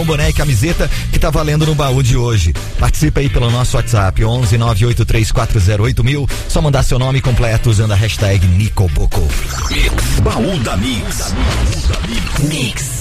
Um boné e camiseta que tá valendo no baú de hoje. Participa aí pelo nosso WhatsApp 11 983408000. Só mandar seu nome completo usando a hashtag Nicoboco. Baú da Mix. Mix.